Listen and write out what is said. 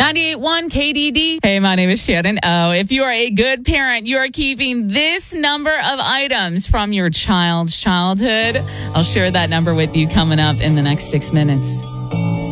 98.1 KDD. Hey, my name is Shannon O. If you are a good parent, you are keeping this number of items from your child's childhood. I'll share that number with you coming up in the next 6 minutes.